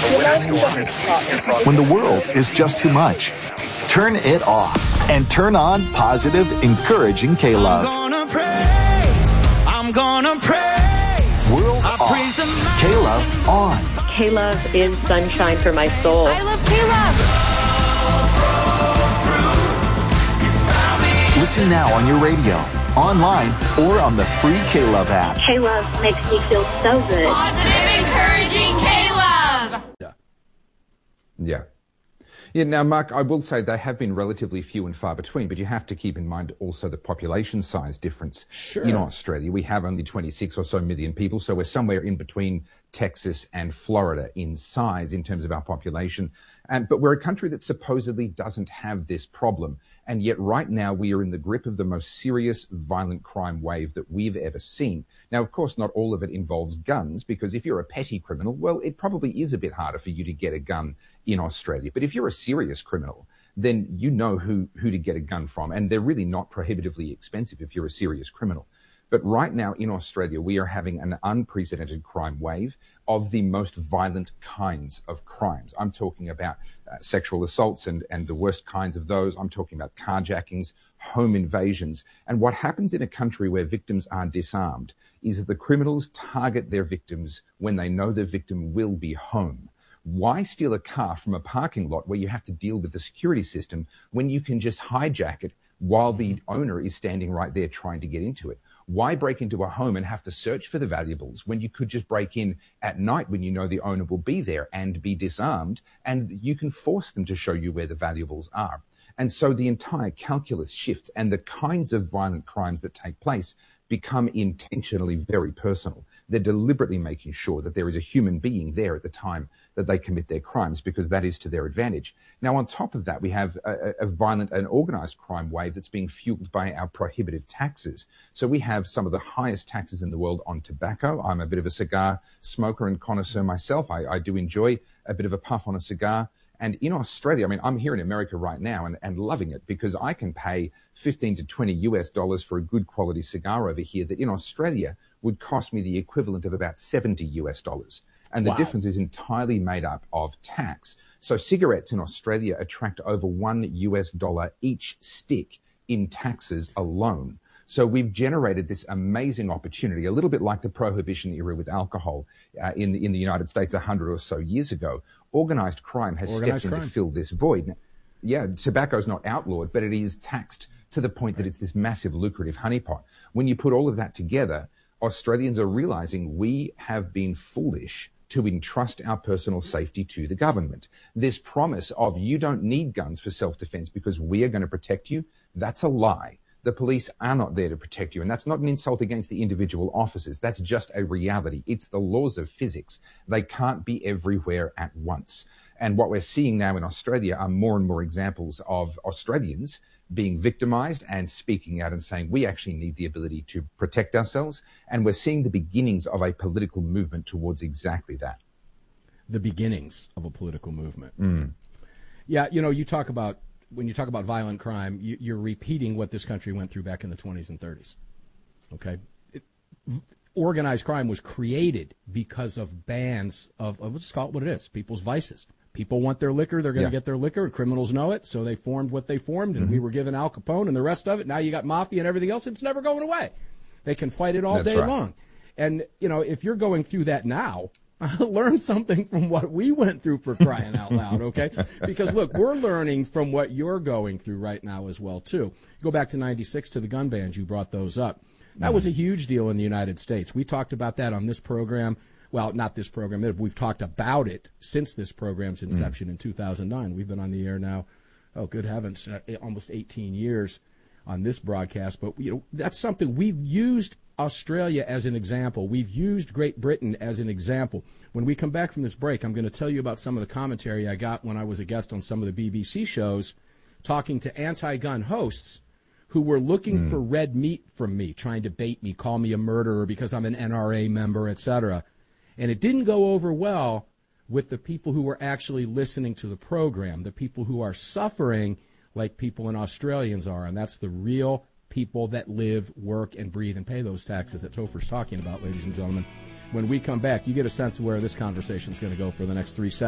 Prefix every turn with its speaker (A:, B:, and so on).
A: When the world is just too much, turn it off and turn on positive, encouraging K-Love.
B: I'm gonna praise.
A: World off. K-Love on.
C: K-Love is sunshine for my soul.
D: I love K-Love.
A: Listen now on your radio, online, or on the free K-Love app.
C: K-Love makes me feel so good.
D: Positive, encouraging K-Love.
E: Yeah, now, Mark, I will say they have been relatively few and far between, but you have to keep in mind also the population size difference in Australia. We have only 26 or so million people, so we're somewhere in between Texas and Florida in size in terms of our population. But we're a country that supposedly doesn't have this problem. And yet right now we are in the grip of the most serious violent crime wave that we've ever seen. Now, of course, not all of it involves guns, because if you're a petty criminal, well, it probably is a bit harder for you to get a gun in Australia. But if you're a serious criminal, then you know who to get a gun from. And they're really not prohibitively expensive if you're a serious criminal. But right now in Australia, we are having an unprecedented crime wave of the most violent kinds of crimes. I'm talking about sexual assaults and the worst kinds of those. I'm talking about carjackings, home invasions. And what happens in a country where victims are disarmed is that the criminals target their victims when they know the victim will be home. Why steal a car from a parking lot where you have to deal with the security system when you can just hijack it while the owner is standing right there trying to get into it? Why break into a home and have to search for the valuables when you could just break in at night when you know the owner will be there and be disarmed, and you can force them to show you where the valuables are? And so the entire calculus shifts, and the kinds of violent crimes that take place become intentionally very personal. They're deliberately making sure that there is a human being there at the time that they commit their crimes, because that is to their advantage. Now, on top of that, we have a violent and organized crime wave that's being fueled by our prohibitive taxes. So we have some of the highest taxes in the world on tobacco. I'm a bit of a cigar smoker and connoisseur myself. I do enjoy a bit of a puff on a cigar. And in Australia, I mean, I'm here in America right now and loving it, because I can pay 15 to 20 US dollars for a good quality cigar over here that in Australia would cost me the equivalent of about 70 US dollars. And the difference is entirely made up of tax. So cigarettes in Australia attract over $1 US each stick in taxes alone. So we've generated this amazing opportunity, a little bit like the Prohibition era with alcohol in the United States 100 or so years ago. Organized crime has stepped in to fill this void. Yeah, tobacco's not outlawed, but it is taxed to the point that it's this massive lucrative honeypot. When you put all of that together, Australians are realizing we have been foolish to entrust our personal safety to the government. This promise of you don't need guns for self-defense because we are going to protect you, that's a lie. The police are not there to protect you, and that's not an insult against the individual officers. That's just a reality. It's the laws of physics. They can't be everywhere at once. And what we're seeing now in Australia are more and more examples of Australians being victimized and speaking out and saying we actually need the ability to protect ourselves. And we're seeing the beginnings of a political movement towards exactly that.
F: The beginnings of a political movement. Yeah, you know, when you talk about violent crime, you're repeating what this country went through back in the 20s and 30s. Okay? Organized crime was created because of bands of let's just call it what it is, people's vices. People want their liquor, they're going to get their liquor, and criminals know it, so they formed what they formed, and we were given Al Capone and the rest of it. Now you got mafia and everything else. It's never going away. They can fight it all day long. And, you know, if you're going through that now, learn something from what we went through, for crying out loud, okay? Because, look, we're learning from what you're going through right now as well, too. Go back to 96 to the gun bans. You brought those up. That was a huge deal in the United States. We talked about that on this program. Well, not this program. We've talked about it since this program's inception in 2009. We've been on the air now, oh, good heavens, almost 18 years on this broadcast. But, you know, that's something we've used Australia as an example. We've used Great Britain as an example. When we come back from this break, I'm going to tell you about some of the commentary I got when I was a guest on some of the BBC shows talking to anti-gun hosts who were looking for red meat from me, trying to bait me, call me a murderer because I'm an NRA member, etc. And it didn't go over well with the people who were actually listening to the program, the people who are suffering like people in Australians are, and that's the real people that live, work, and breathe and pay those taxes that Topher's talking about, ladies and gentlemen. When we come back, you get a sense of where this conversation is going to go for the next 3 seconds.